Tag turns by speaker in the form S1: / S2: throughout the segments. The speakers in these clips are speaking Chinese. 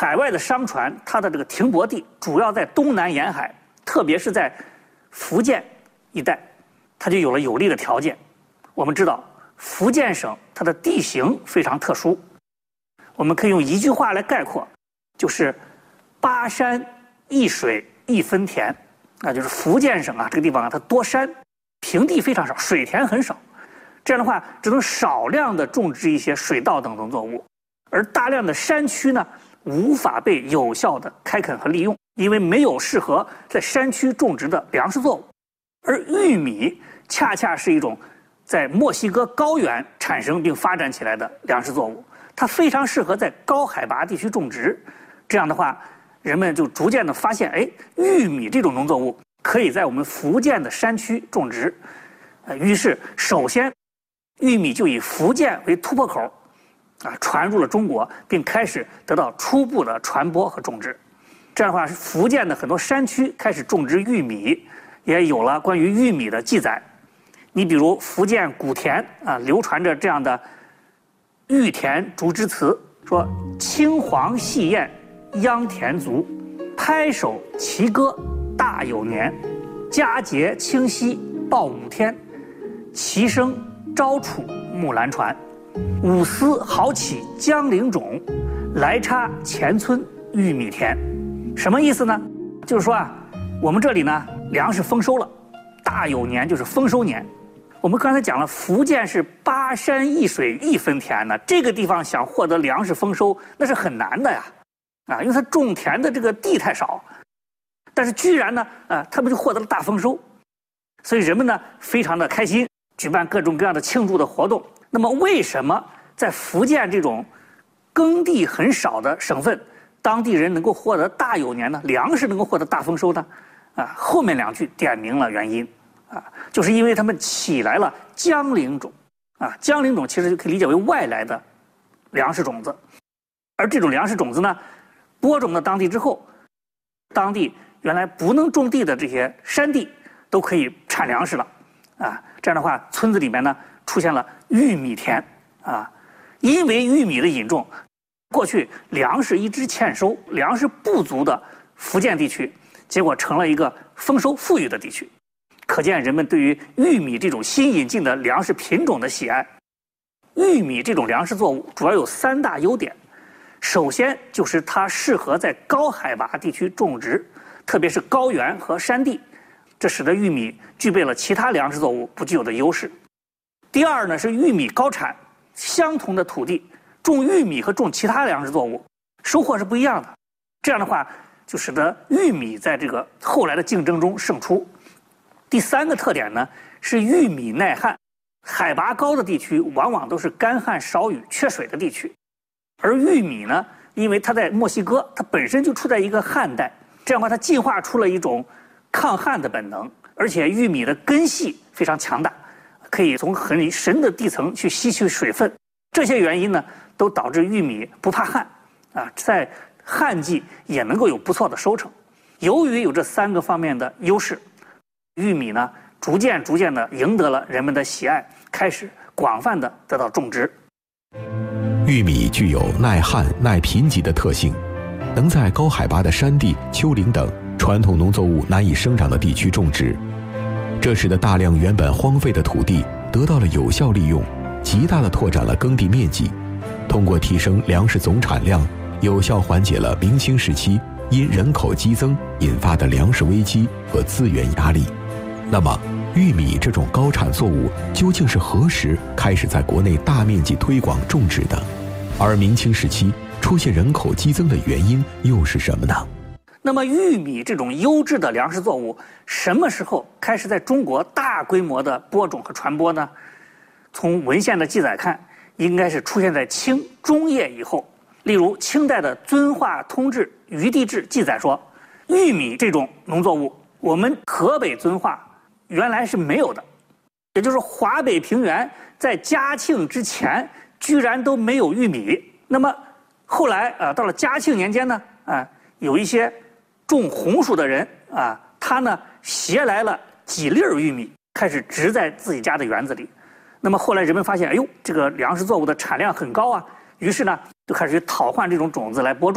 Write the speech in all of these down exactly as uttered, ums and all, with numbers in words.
S1: 海外的商船，它的这个停泊地主要在东南沿海，特别是在福建一带，它就有了有利的条件。我们知道，福建省它的地形非常特殊，我们可以用一句话来概括，就是八山一水一分田。那就是福建省啊，这个地方啊，它多山，平地非常少，水田很少。这样的话，只能少量的种植一些水稻等农作物，而大量的山区呢，无法被有效的开垦和利用，因为没有适合在山区种植的粮食作物。而玉米恰恰是一种在墨西哥高原产生并发展起来的粮食作物，它非常适合在高海拔地区种植。这样的话，人们就逐渐的发现，哎，玉米这种农作物可以在我们福建的山区种植。呃，于是首先，玉米就以福建为突破口，啊，传入了中国，并开始得到初步的传播和种植。这样的话，福建的很多山区开始种植玉米，也有了关于玉米的记载。你比如福建古田啊，流传着这样的玉田竹枝词，说青黄细燕秧田族，拍手齐歌大有年，佳节清溪报五天，齐声朝楚木兰传，五丝好起江陵种，来插前村玉米田。什么意思呢？就是说啊，我们这里呢粮食丰收了，大有年就是丰收年。我们刚才讲了，福建是八山一水一分田呢，这个地方想获得粮食丰收那是很难的呀。啊，因为它种田的这个地太少，但是居然呢，啊，他们就获得了大丰收，所以人们呢非常的开心，举办各种各样的庆祝的活动。那么，为什么在福建这种耕地很少的省份，当地人能够获得大有年呢？粮食能够获得大丰收呢？啊，后面两句点明了原因，啊，就是因为他们起来了江陵种，啊，江陵种其实就可以理解为外来的粮食种子，而这种粮食种子呢，播种到当地之后，当地原来不能种地的这些山地都可以产粮食了，啊，这样的话，村子里面呢出现了玉米田，啊，因为玉米的引种，过去粮食一直欠收、粮食不足的福建地区，结果成了一个丰收富裕的地区，可见人们对于玉米这种新引进的粮食品种的喜爱。玉米这种粮食作物主要有三大优点。首先就是它适合在高海拔地区种植，特别是高原和山地，这使得玉米具备了其他粮食作物不具有的优势。第二呢，是玉米高产，相同的土地种玉米和种其他粮食作物收获是不一样的，这样的话就使得玉米在这个后来的竞争中胜出。第三个特点呢，是玉米耐旱，海拔高的地区往往都是干旱少雨缺水的地区，而玉米呢，因为它在墨西哥，它本身就处在一个旱带，这样的话它进化出了一种抗旱的本能，而且玉米的根系非常强大，可以从很深的地层去吸取水分，这些原因呢，都导致玉米不怕旱，啊，在旱季也能够有不错的收成。由于有这三个方面的优势，玉米呢，逐渐逐渐地赢得了人们的喜爱，开始广泛地得到种植。
S2: 玉米具有耐旱、耐贫瘠的特性，能在高海拔的山地、丘陵等传统农作物难以生长的地区种植，这使得大量原本荒废的土地得到了有效利用，极大地拓展了耕地面积，通过提升粮食总产量，有效缓解了明清时期因人口激增引发的粮食危机和资源压力。那么，玉米这种高产作物究竟是何时开始在国内大面积推广种植的？而明清时期出现人口激增的原因又是什么呢？
S1: 那么，玉米这种优质的粮食作物什么时候开始在中国大规模的播种和传播呢？从文献的记载看，应该是出现在清中叶以后。例如，清代的《遵化通志·余地志》记载说，玉米这种农作物，我们河北遵化原来是没有的，也就是华北平原在嘉庆之前居然都没有玉米。那么后来啊、呃，到了嘉庆年间呢，啊、呃，有一些种红薯的人啊，他呢携来了几粒玉米，开始植在自己家的园子里。那么后来人们发现，哎呦，这个粮食作物的产量很高啊，于是呢就开始去讨换这种种子来播种。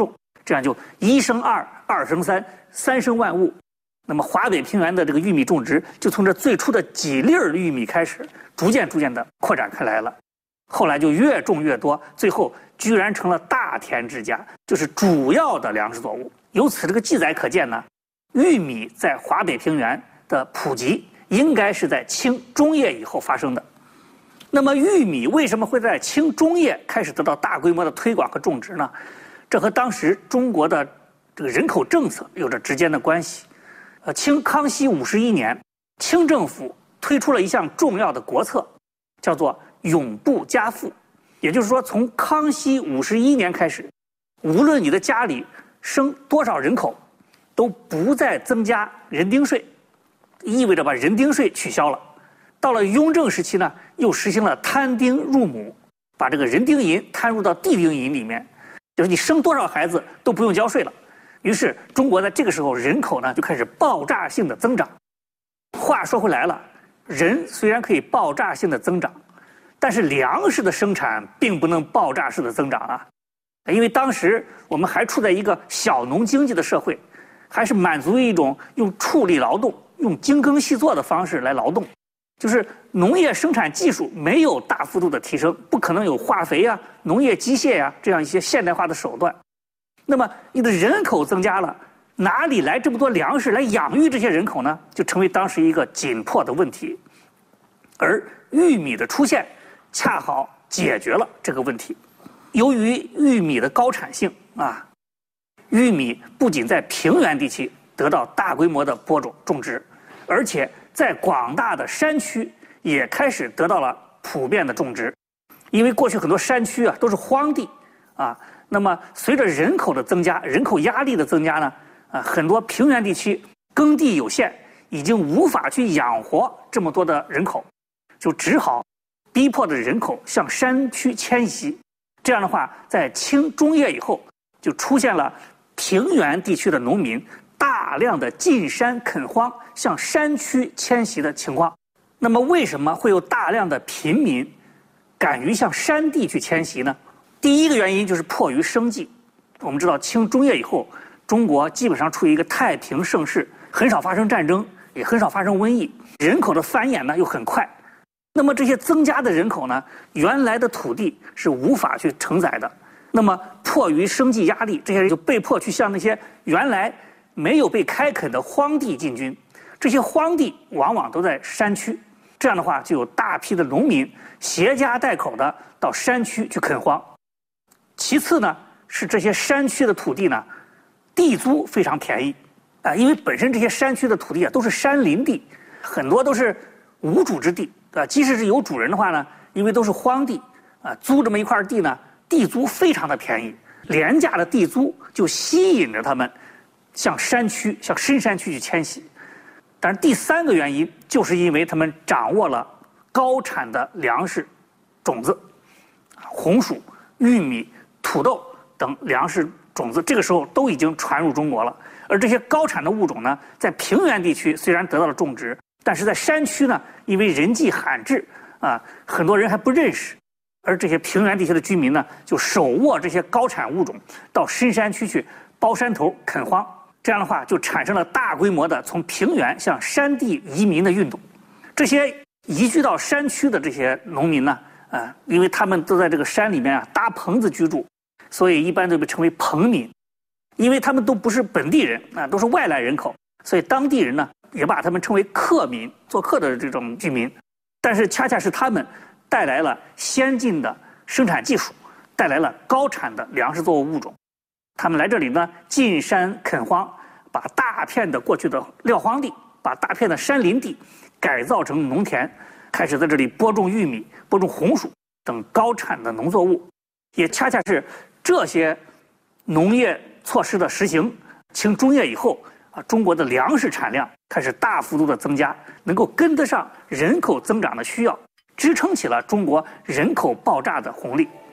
S1: 这样就一生二，二生三，三生万物。那么华北平原的这个玉米种植就从这最初的几粒儿玉米开始，逐渐逐渐的扩展开来了。后来就越种越多，最后居然成了大田之家，就是主要的粮食作物。由此这个记载可见呢，玉米在华北平原的普及应该是在清中叶以后发生的。那么玉米为什么会在清中叶开始得到大规模的推广和种植呢？这和当时中国的这个人口政策有着直接的关系。呃，清康熙五十一年，清政府推出了一项重要的国策，叫做永不加赋。也就是说，从康熙五十一年开始，无论你的家里生多少人口，都不再增加人丁税，意味着把人丁税取消了。到了雍正时期呢，又实行了摊丁入亩，把这个人丁银摊入到地丁银里面，就是你生多少孩子都不用交税了。于是中国在这个时候人口呢就开始爆炸性的增长。话说回来了，人虽然可以爆炸性的增长，但是粮食的生产并不能爆炸式的增长啊，因为当时我们还处在一个小农经济的社会，还是满足于一种用畜力劳动、用精耕细作的方式来劳动，就是农业生产技术没有大幅度的提升，不可能有化肥呀、农业机械呀这样一些现代化的手段。那么你的人口增加了，哪里来这么多粮食来养育这些人口呢？就成为当时一个紧迫的问题。而玉米的出现恰好解决了这个问题。由于玉米的高产性啊，玉米不仅在平原地区得到大规模的播种种植，而且在广大的山区也开始得到了普遍的种植。因为过去很多山区啊都是荒地啊，那么随着人口的增加，人口压力的增加呢，啊，很多平原地区耕地有限，已经无法去养活这么多的人口，就只好逼迫的人口向山区迁徙。这样的话，在清中叶以后，就出现了平原地区的农民大量的进山垦荒，向山区迁徙的情况。那么，为什么会有大量的平民敢于向山地去迁徙呢？第一个原因就是迫于生计。我们知道，清中叶以后，中国基本上处于一个太平盛世，很少发生战争，也很少发生瘟疫，人口的繁衍呢又很快。那么这些增加的人口呢，原来的土地是无法去承载的。那么迫于生计压力，这些人就被迫去向那些原来没有被开垦的荒地进军。这些荒地往往都在山区，这样的话就有大批的农民携家带口的到山区去垦荒。其次呢，是这些山区的土地呢，地租非常便宜啊，因为本身这些山区的土地啊都是山林地，很多都是无主之地啊。即使是有主人的话呢，因为都是荒地啊，租这么一块地呢，地租非常的便宜，廉价的地租就吸引着他们向山区、向深山区去迁徙。但是第三个原因，就是因为他们掌握了高产的粮食种子，红薯、玉米、土豆等粮食种子，这个时候都已经传入中国了。而这些高产的物种呢，在平原地区虽然得到了种植，但是在山区呢，因为人迹罕至啊，很多人还不认识。而这些平原地区的居民呢，就手握这些高产物种，到深山区去包山头垦荒。这样的话，就产生了大规模的从平原向山地移民的运动。这些移居到山区的这些农民呢，啊，因为他们都在这个山里面啊搭棚子居住，所以一般都被称为棚民。因为他们都不是本地人啊，都是外来人口，所以当地人呢也把他们称为客民，做客的这种居民。但是恰恰是他们带来了先进的生产技术，带来了高产的粮食作物物种。他们来这里呢，进山垦荒，把大片的过去的撂荒地，把大片的山林地改造成农田，开始在这里播种玉米、播种红薯等高产的农作物。也恰恰是这些农业措施的实行，清中叶以后啊，中国的粮食产量开始大幅度的增加，能够跟得上人口增长的需要，支撑起了中国人口爆炸的红利。